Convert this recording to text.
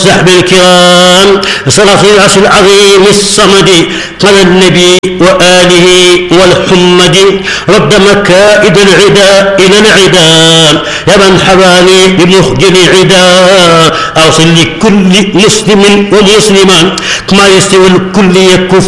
وصحبه الكرام صلاة العرش العظيم الصمد على النبي وآله والحمد رد مكائد العدا إلى العدا يا من حواني بمخجل عدا أوصل لكل مسلم ومسلما كما يستوي الكل يكف